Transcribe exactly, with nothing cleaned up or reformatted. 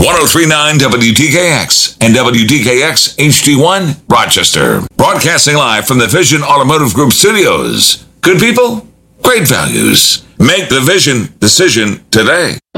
oh three point nine W T K X and W T K X H D one, Rochester. Broadcasting live from the Vision Automotive Group studios. Good people, great values. Make the Vision decision today.